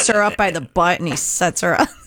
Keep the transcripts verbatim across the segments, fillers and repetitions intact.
her up by the butt and he sets her up.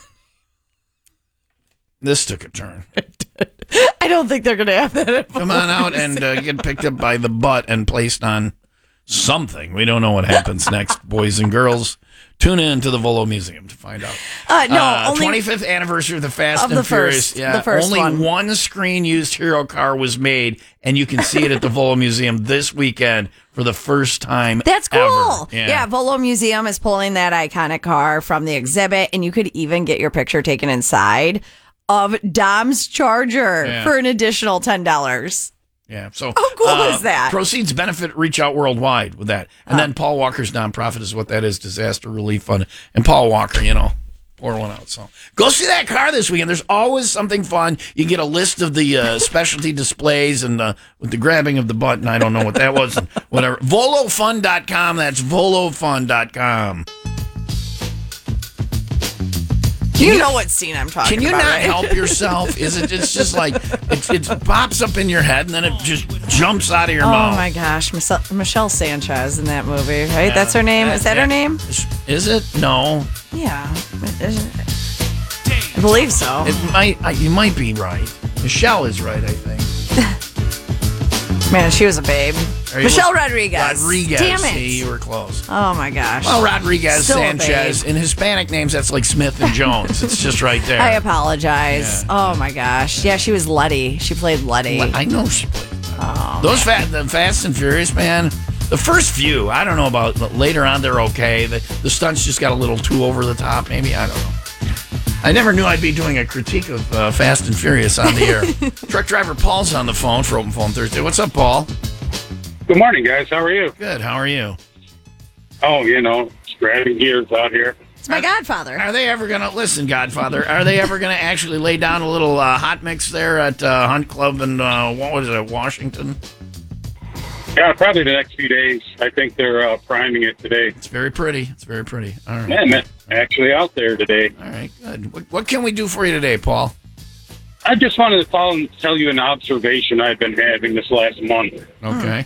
This took a turn. I don't think they're going to have that. Come on out and uh, get picked up by the butt and placed on something. We don't know what happens next, boys and girls. Tune in to the Volo Museum to find out. Uh, no, uh, only twenty-fifth anniversary of the Fast of and the Furious. first, yeah, the first only one. one screen-used hero car was made, and you can see it at the Volo Museum this weekend for the first time. That's cool. Ever. Yeah. yeah, Volo Museum is pulling that iconic car from the exhibit, and you could even get your picture taken inside of Dom's Charger Yeah. for an additional ten dollars. Yeah. So How cool uh, is that? Proceeds benefit Reach Out Worldwide with that. And then Paul Walker's nonprofit is what that is, Disaster Relief Fund. And Paul Walker, you know, pour one out. So go see that car this weekend. There's always something fun. You get a list of the uh, specialty displays and uh, with the grabbing of the button. I don't know what that was. And whatever. Volo Fun dot com. That's Volo Fun dot com. You know what scene I'm talking Can you about, not right? help yourself? Is it? It's just like it, it pops up in your head and then it just jumps out of your Oh mouth. my gosh, Michelle, Michelle Sanchez in that movie, right? Yeah. That's her name. Is that Yeah. her name? Is it? No. Yeah, I believe so. It might. I- You might be right. Michelle is right. I think. Man, she was a babe. Are you Michelle look- Rodriguez. Rodriguez. Damn it. See, you were close. Oh my gosh. Well, Rodriguez Still a Sanchez. babe. In Hispanic names, that's like Smith and Jones. It's just right there. I apologize. Yeah. Oh my gosh. Yeah, she was Letty. She played Letty. Well, I know she played. Oh, Those fa- the Fast and Furious, man. The first few, I don't know about. But later on, they're okay. The, the stunts just got a little too over the top. Maybe I don't know. I never knew I'd be doing a critique of uh, Fast and Furious on the air. Truck driver Paul's on the phone for Open Phone Thursday. What's up, Paul? Good morning, guys. How are you? Good. How are you? Oh, you know, grabbing gears out here. it's my godfather. Are they ever going to listen, Godfather? Are they ever going to actually lay down a little uh, hot mix there at uh, Hunt Club in uh, what was it, Washington? Yeah, probably the next few days. I think they're uh, priming it today. It's very pretty. It's very pretty. All right. Yeah, man, actually out there today. All right. Good. What, what can we do for you today, Paul? I just wanted to call and tell you an observation I've been having this last month. Okay.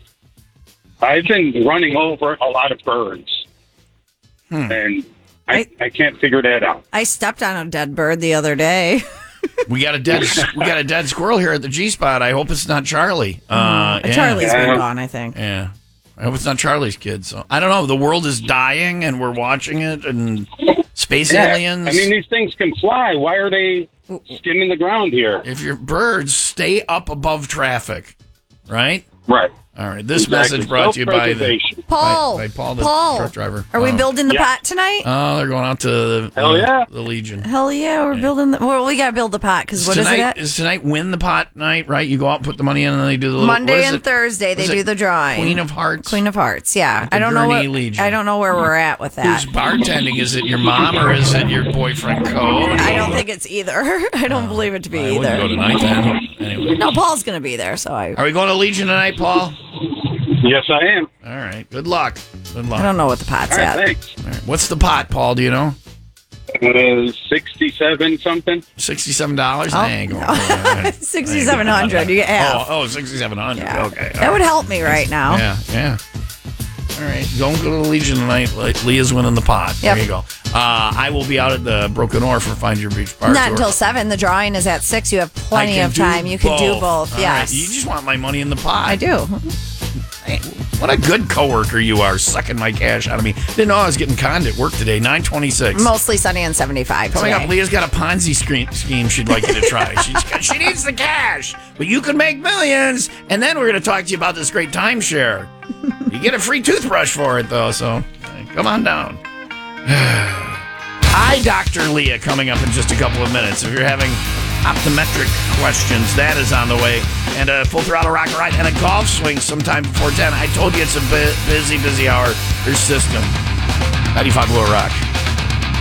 I've been running over a lot of birds, Hmm. and I, I- I can't figure that out. I stepped on a dead bird the other day. We got a dead we got a dead squirrel here at the G Spot. I hope it's not Charlie. Uh, yeah. Charlie's been Yeah. gone, I think. Yeah. I hope it's not Charlie's kid. So I don't know. The world is dying, and we're watching it, and space Yeah, aliens. I mean, these things can fly. Why are they skimming the ground here? if your birds stay up above traffic, right? Right. All right. This Exactly. message brought to you by the Self-preservation. Paul. by, by Paul, the Paul. truck driver. Are we Oh. building the Yeah. pot tonight? Oh, they're going out to the, Hell uh, yeah. the Legion. Hell yeah, we're building the. Well, we got to build the pot because what is tonight, it at? Is tonight win the pot night, right? You go out and put the money in, and then they do the little, what Monday is and it? Thursday they Was it do the drawing. Queen of Hearts. Queen of Hearts, yeah. At the I don't know Gurney what, Legion. I don't know where we're at with that. Who's bartending? Is it your mom or is it your boyfriend Cody? I don't think it's either. I don't believe it to be I wouldn't either. go tonight then. Anyway, No, Paul's gonna be there, so I. are we going to Legion tonight, Paul? Yes, I am. All right. Good luck. Good luck. I don't know what the pot's All right, at. thanks. All right. What's the pot, Paul? Do you know? Uh, sixty-seven something. Sixty-seven dollars. Oh, I ain't going. No. sixty-seven hundred. You get half. Oh, oh, sixty-seven hundred. Yeah. Okay. That would help me right now. Yeah, yeah. All right, don't go to the Legion tonight. Like, Leah's winning the pot. Yep. There you go. Uh, I will be out at the Broken Oar for Find Your Beach Bar Not Tour. until seven. The drawing is at six. You have I plenty can of do time. You can do both. All Yes. right, you just want my money in the pot. I do. Hey, what a good coworker you are, sucking my cash out of me. Didn't know I was getting conned at work today. nine twenty-six. Mostly sunny and seventy-five Coming today. up, Leah's got a Ponzi screen, scheme she'd like you to try. She's, she needs the cash, but you can make millions. And then we're going to talk to you about this great timeshare. You get a free toothbrush for it, though, so hey, come on down. I, Doctor Leah, coming up in just a couple of minutes. If you're having optometric questions, that is on the way. And a full throttle rock ride and a golf swing sometime before ten. I told you it's a bu- busy, busy hour. There's System. ninety-five Lower Rock.